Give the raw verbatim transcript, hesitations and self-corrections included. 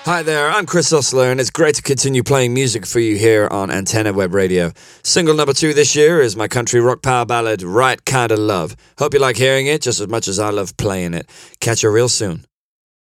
Hi there, I'm Chris Usler, and it's great to continue playing music for you here on Antenna Web Radio. Single number two this year is my country rock power ballad, Right Kinda Love. Hope you like hearing it just as much as I love playing it. Catch you real soon.